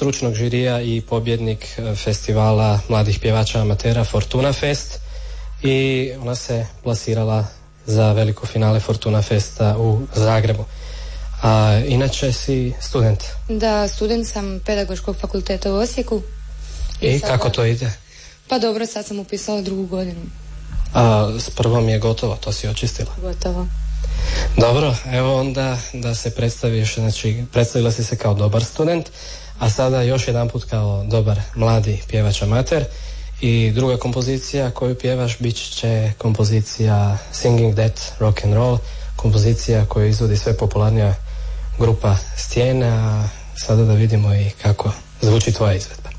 stručnog žirija i pobjednik festivala mladih pjevača amatera Fortuna Fest i ona se plasirala za veliko finale Fortuna Festa u Zagrebu. A inače si student? Da, student sam Pedagoškog fakulteta u Osijeku. I kako to ide? Pa dobro, sad sam upisala 2. godinu. A s prvom je gotovo, to si očistila? Gotovo. Dobro, evo onda da se predstaviš, znači predstavila si se kao dobar student, a sada još jedan put kao dobar mladi pjevač amater. I druga kompozicija koju pjevaš bit će kompozicija Singing That Rock and Roll, kompozicija koju izvodi sve popularnija grupa Stijene, a sada da vidimo i kako zvuči tvoja izvedba.